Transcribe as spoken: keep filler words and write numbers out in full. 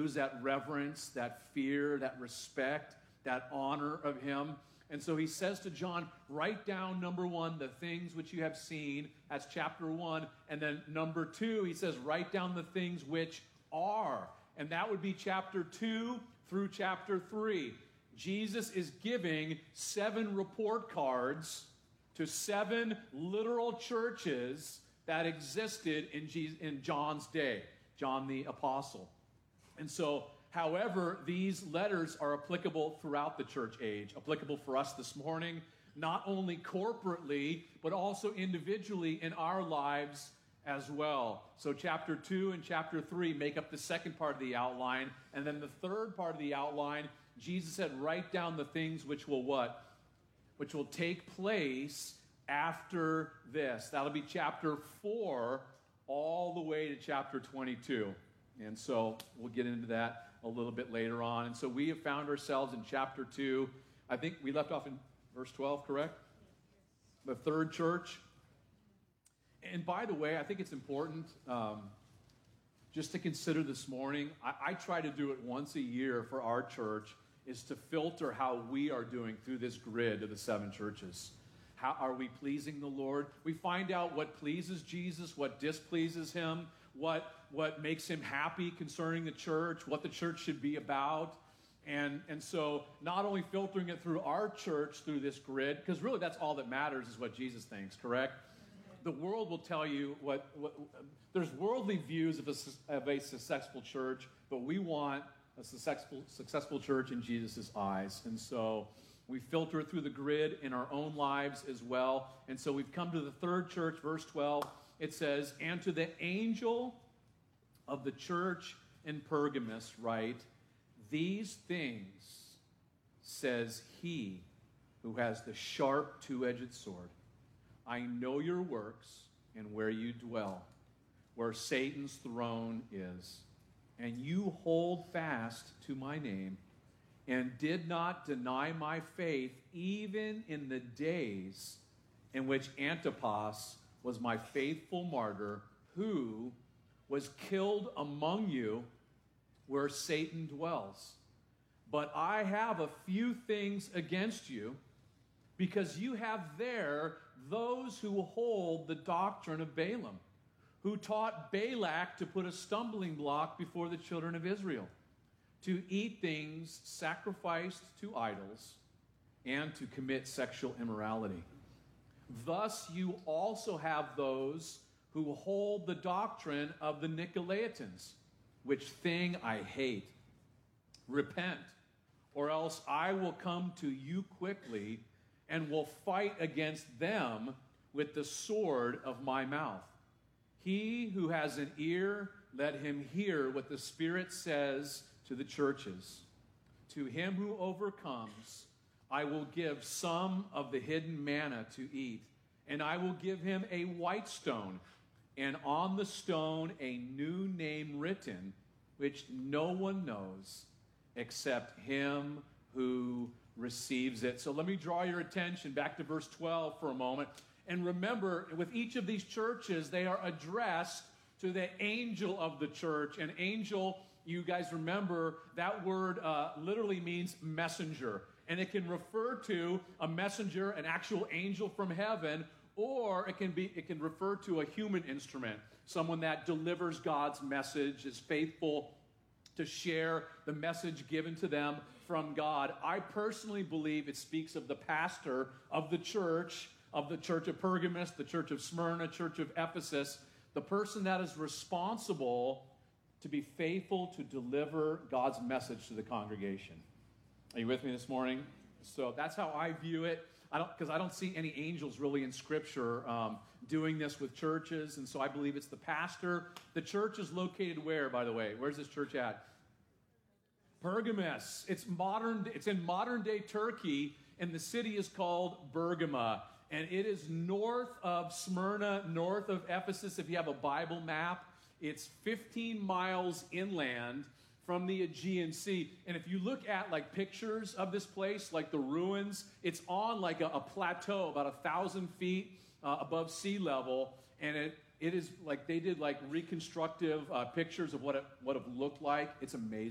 lose that reverence, that fear, that respect, that honor of him. And so he says to John, write down, number one, the things which you have seen. That's chapter one. And then number two, he says, write down the things which are. And that would be chapter two through chapter three. Jesus is giving seven report cards to seven literal churches that existed in, Jesus, in John's day, John the Apostle. And so, however, these letters are applicable throughout the church age, applicable for us this morning, not only corporately, but also individually in our lives as well. So chapter two and chapter three make up the second part of the outline. And then the third part of the outline, Jesus said, write down the things which will what? Which will take place after this. That'll be chapter four all the way to chapter twenty-two. And so we'll get into that a little bit later on. And so we have found ourselves in chapter two. I think we left off in verse twelve, correct? The third church. And by the way, I think it's important um, just to consider this morning. I, I try to do it once a year for our church, is to filter how we are doing through this grid of the seven churches. How are we pleasing the Lord? We find out what pleases Jesus, what displeases him, what, what makes him happy concerning the church, what the church should be about. And, and so not only filtering it through our church through this grid, because really that's all that matters is what Jesus thinks, correct? The world will tell you what, what there's worldly views of a, of a successful church, but we want a successful, successful church in Jesus' eyes. And so we filter it through the grid in our own lives as well. And so we've come to the third church, verse twelve. It says, and to the angel of the church in Pergamos write, these things says he who has the sharp two-edged sword. I know your works and where you dwell, where Satan's throne is. And you hold fast to my name and did not deny my faith even in the days in which Antipas was my faithful martyr, who was killed among you where Satan dwells. But I have a few things against you, because you have there those who hold the doctrine of Balaam, who taught Balak to put a stumbling block before the children of Israel, to eat things sacrificed to idols, and to commit sexual immorality. Thus you also have those who hold the doctrine of the Nicolaitans, which thing I hate. Repent, or else I will come to you quickly and will fight against them with the sword of my mouth. He who has an ear, let him hear what the Spirit says to the churches. To him who overcomes, I will give some of the hidden manna to eat, and I will give him a white stone, and on the stone a new name written, which no one knows except him who receives it. So let me draw your attention back to verse twelve for a moment. And remember, with each of these churches, they are addressed to the angel of the church. And angel, you guys remember, that word uh, literally means messenger. And it can refer to a messenger, an actual angel from heaven, or it can be it can refer to a human instrument, someone that delivers God's message, is faithful to share the message given to them from God. I personally believe it speaks of the pastor of the church, of the church of Pergamos, the church of Smyrna, church of Ephesus, the person that is responsible to be faithful to deliver God's message to the congregation. Are you with me this morning? So that's how I view it. I don't, because I don't see any angels really in Scripture um, doing this with churches, and so I believe it's the pastor. The church is located where, by the way? Where's this church at? Pergamos. It's modern. It's in modern-day Turkey, and the city is called Bergama, and it is north of Smyrna, north of Ephesus. If you have a Bible map, it's fifteen miles inland from the Aegean Sea. And if you look at like pictures of this place, like the ruins, it's on like a, a plateau about a thousand feet uh, above sea level. And it it is like they did like reconstructive uh, pictures of what it what it looked like. It's amazing.